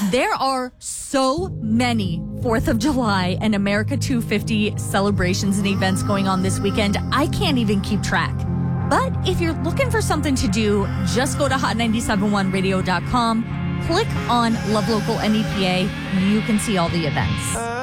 There are so many 4th of July and America 250 celebrations and events going on this weekend. I can't even keep track. But if you're looking for something to do, just go to hot971radio.com, click on Love Local NEPA. You can see all the events.